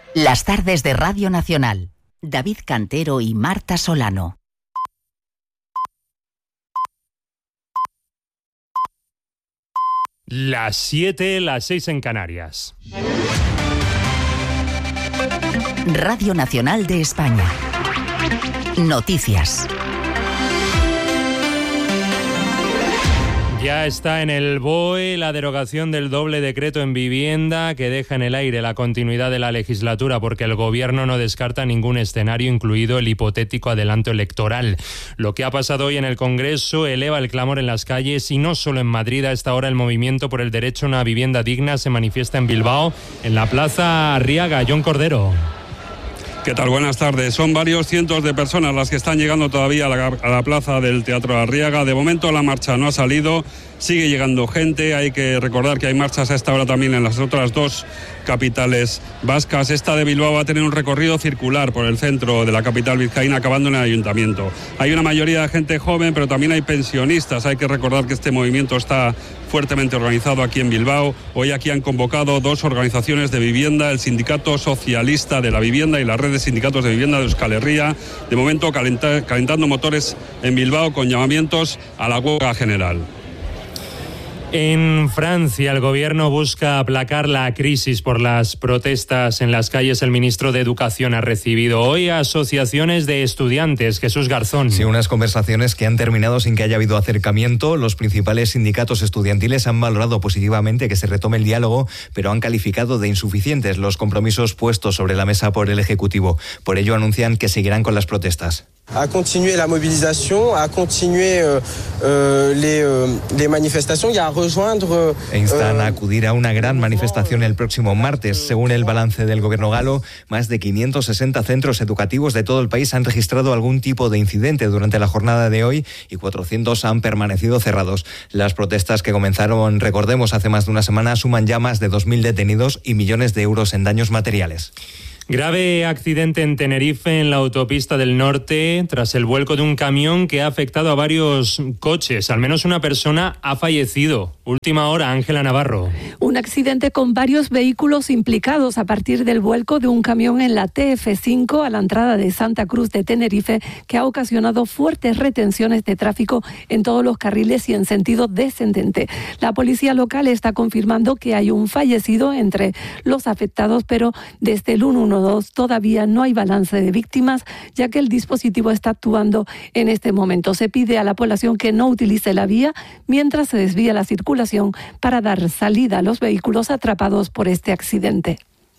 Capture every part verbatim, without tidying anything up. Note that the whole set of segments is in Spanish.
Las tardes de Radio Nacional. David Cantero y Marta Solano. Las siete, las seis en Canarias. Radio Nacional de España. Noticias. Ya está en el B O E la derogación del doble decreto en vivienda que deja en el aire la continuidad de la legislatura porque el gobierno no descarta ningún escenario, incluido el hipotético adelanto electoral. Lo que ha pasado hoy en el Congreso eleva el clamor en las calles y no solo en Madrid. A esta hora el movimiento por el derecho a una vivienda digna se manifiesta en Bilbao, en la Plaza Arriaga. John Cordero. ¿Qué tal? Buenas tardes. Son varios cientos de personas las que están llegando todavía a la, a la plaza del Teatro Arriaga. De momento la marcha no ha salido, sigue llegando gente. Hay que recordar que hay marchas a esta hora también en las otras dos capitales vascas. Esta de Bilbao va a tener un recorrido circular por el centro de la capital vizcaína, acabando en el ayuntamiento. Hay una mayoría de gente joven, pero también hay pensionistas. Hay que recordar que este movimiento está fuertemente organizado aquí en Bilbao. Hoy aquí han convocado dos organizaciones de vivienda, el Sindicato Socialista de la Vivienda y la Red de Sindicatos de Vivienda de Euskal Herria. De momento calenta, calentando motores en Bilbao con llamamientos a la huelga general. En Francia, el gobierno busca aplacar la crisis por las protestas en las calles. El ministro de Educación ha recibido hoy a asociaciones de estudiantes. Jesús Garzón. Sí, unas conversaciones que han terminado sin que haya habido acercamiento. Los principales sindicatos estudiantiles han valorado positivamente que se retome el diálogo, pero han calificado de insuficientes los compromisos puestos sobre la mesa por el Ejecutivo. Por ello anuncian que seguirán con las protestas. A continuer la movilización, a continuer euh, euh, les, euh, les manifestations y a rejoindre... E instan a acudir a una gran manifestación el próximo martes. Según el balance del gobierno galo, más de quinientos sesenta centros educativos de todo el país han registrado algún tipo de incidente durante la jornada de hoy y cuatrocientos han permanecido cerrados. Las protestas que comenzaron, recordemos, hace más de una semana, suman ya más de dos mil detenidos y millones de euros en daños materiales. Grave accidente en Tenerife, en la autopista del norte, tras el vuelco de un camión que ha afectado a varios coches. Al menos una persona ha fallecido. Última hora, Ángela Navarro. Un accidente con varios vehículos implicados a partir del vuelco de un camión en la T F cinco a la entrada de Santa Cruz de Tenerife, que ha ocasionado fuertes retenciones de tráfico en todos los carriles y en sentido descendente. La policía local está confirmando que hay un fallecido entre los afectados, pero desde el ciento doce todavía no hay balance de víctimas, ya que el dispositivo está actuando en este momento. Se pide a la población que no utilice la vía mientras se desvía la circulación para dar salida a los vehículos atrapados por este accidente.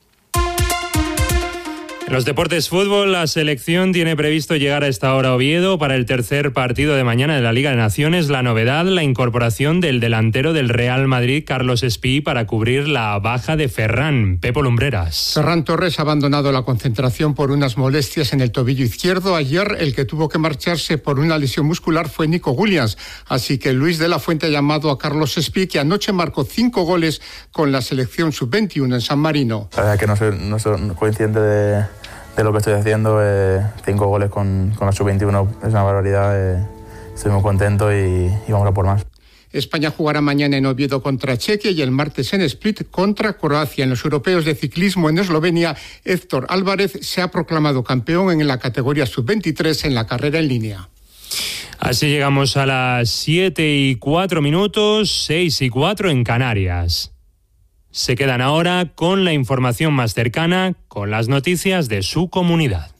En los deportes fútbol, la selección tiene previsto llegar a esta hora a Oviedo para el tercer partido de mañana de la Liga de Naciones. La novedad, la incorporación del delantero del Real Madrid, Carlos Espí, para cubrir la baja de Ferran. Pepo Lumbreras. Ferran Torres ha abandonado la concentración por unas molestias en el tobillo izquierdo. Ayer el que tuvo que marcharse por una lesión muscular fue Nico Williams. Así que Luis de la Fuente ha llamado a Carlos Espí, que anoche marcó cinco goles con la selección sub veintiuno en San Marino. La verdad es que no soy, no soy consciente de... de lo que estoy haciendo. Eh, cinco goles con, con la sub veintiuno es una barbaridad. Eh, estoy muy contento y, y vamos a por más. España jugará mañana en Oviedo contra Chequia y el martes en Split contra Croacia. En los europeos de ciclismo en Eslovenia, Héctor Álvarez se ha proclamado campeón en la categoría sub veintitrés en la carrera en línea. Así llegamos a las siete y cuatro minutos, seis y cuatro en Canarias. Se quedan ahora con la información más cercana, con las noticias de su comunidad.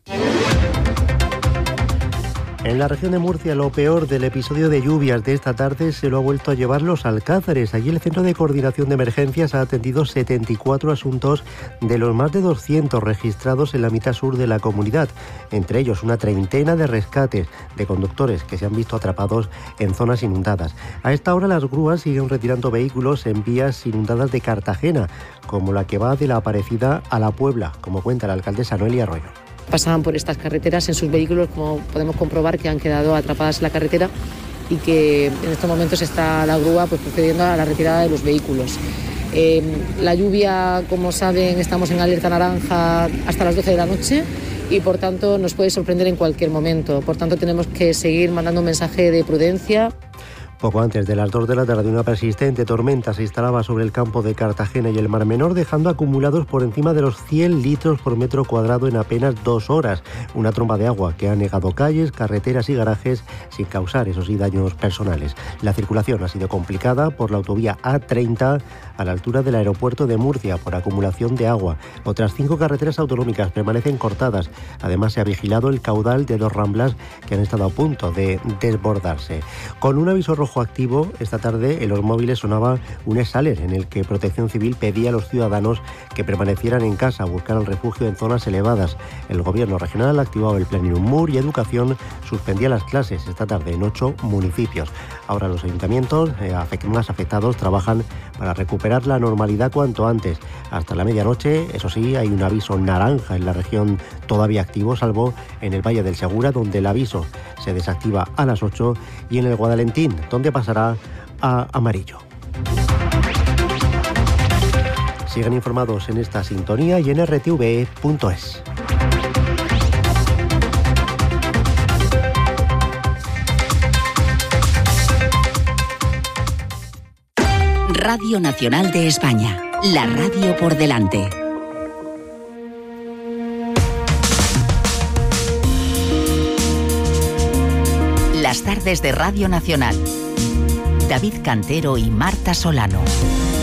En la región de Murcia, lo peor del episodio de lluvias de esta tarde se lo ha vuelto a llevar los Alcázares. Allí el Centro de Coordinación de Emergencias ha atendido setenta y cuatro asuntos de los más de doscientos registrados en la mitad sur de la comunidad. Entre ellos una treintena de rescates de conductores que se han visto atrapados en zonas inundadas. A esta hora las grúas siguen retirando vehículos en vías inundadas de Cartagena, como la que va de La Aparecida a La Puebla, como cuenta la alcaldesa Noelia Arroyo. Pasaban por estas carreteras en sus vehículos, como podemos comprobar que han quedado atrapadas en la carretera y que en estos momentos está la grúa pues, procediendo a la retirada de los vehículos. Eh, la lluvia, como saben, estamos en alerta naranja hasta las doce de la noche y por tanto nos puede sorprender en cualquier momento. Por tanto tenemos que seguir mandando un mensaje de prudencia. Poco antes de las dos de la tarde, una persistente tormenta se instalaba sobre el campo de Cartagena y el Mar Menor, dejando acumulados por encima de los cien litros por metro cuadrado en apenas dos horas. Una tromba de agua que ha anegado calles, carreteras y garajes sin causar, eso sí, daños personales. La circulación ha sido complicada por la autovía A treinta a la altura del aeropuerto de Murcia por acumulación de agua. Otras cinco carreteras autonómicas permanecen cortadas. Además, se ha vigilado el caudal de dos ramblas que han estado a punto de desbordarse. Con un aviso rojo activo, esta tarde en los móviles sonaba un exaler en el que Protección Civil pedía a los ciudadanos que permanecieran en casa, buscaran refugio en zonas elevadas. El gobierno regional ha activado el plan Inumur y Educación suspendía las clases esta tarde en ocho municipios. Ahora los ayuntamientos eh, más afectados trabajan para recuperar la normalidad cuanto antes. Hasta la medianoche, eso sí, hay un aviso naranja en la región todavía activo, salvo en el Valle del Segura, donde el aviso se desactiva a las ocho, y en el Guadalentín, donde pasará a amarillo. Sigan informados en esta sintonía y en erre te ve punto es. Radio Nacional de España, la radio por delante. Las tardes de Radio Nacional. David Cantero y Marta Solano.